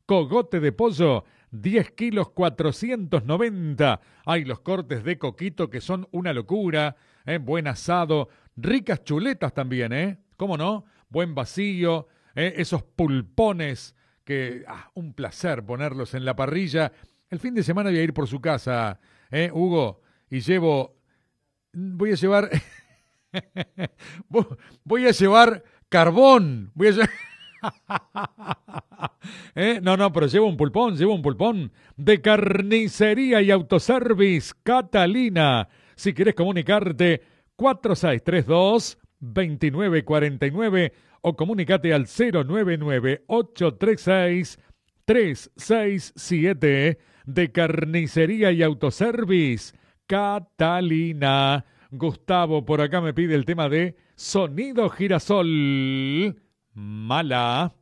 Cogote de pollo, 10 kilos 490. Hay los cortes de coquito que son una locura. Buen asado, ricas chuletas también, ¿cómo no? Buen vacío, esos pulpones que, un placer ponerlos en la parrilla. El fin de semana voy a ir por su casa, Hugo, y voy a llevar, voy a llevar carbón, voy a llevar... No, pero llevo un pulpón de Carnicería y Autoservice Catalina. Si querés comunicarte, 4632-2949 o comunicate al 099-836-367 de Carnicería y Autoservice Catalina. Gustavo por acá me pide el tema de Sonido Girasol. Mala.